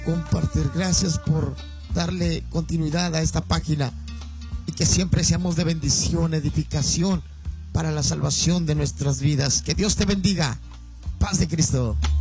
compartir. Gracias por darle continuidad a esta página y que siempre seamos de bendición, edificación para la salvación de nuestras vidas. Que Dios te bendiga. Paz de Cristo.